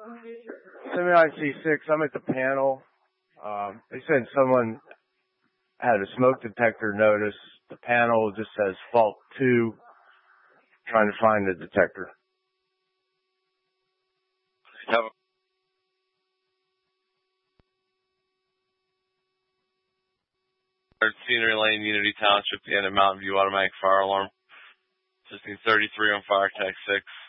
79 C6, I'm at the panel. They said someone had a smoke detector notice. The panel just says fault 2. Trying to find the detector. Scenery Lane, Unity Township, the end of Mountain View automatic fire alarm. System 33 on fire, tech 6.